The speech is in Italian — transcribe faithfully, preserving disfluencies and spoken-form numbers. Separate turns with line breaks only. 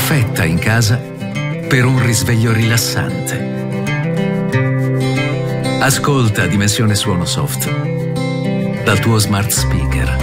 perfetta in casa per un risveglio rilassante. Ascolta Dimensione Suono Soft dal tuo smart speaker.